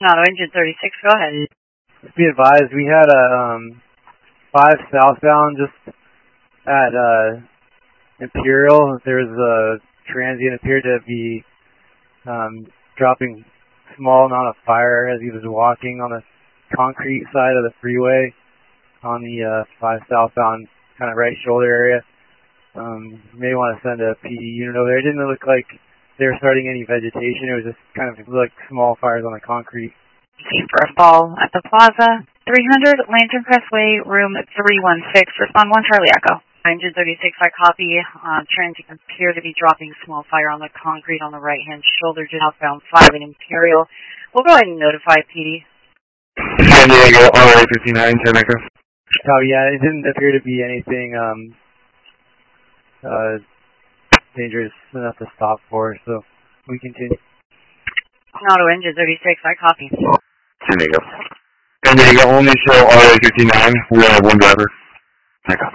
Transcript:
Auto Engine 36, go ahead. Be advised, we had a 5 southbound just at Imperial. There was a transient appeared to be dropping small amount of fire as he was walking on the concrete side of the freeway on the 5 southbound kind of right shoulder area. You may want to send a PD unit over there. It didn't look like they were starting any vegetation. It was just kind of like small fires on the concrete. Super Ball at the Plaza, 300 Lantern Crestway, room 316. Respond 1 Charlie Echo. Engine 36, I copy. Transient appear to be dropping small fire on the concrete on the right-hand shoulder, just outbound 5 in Imperial. We'll go ahead and notify PD. San Diego, RA 59, 10 Echo. Oh yeah, it didn't appear to be anything dangerous enough to stop for, so we continue. Auto Engine 36, I copy. San Diego. San Diego, only show RA 59. We only have one driver. Echo.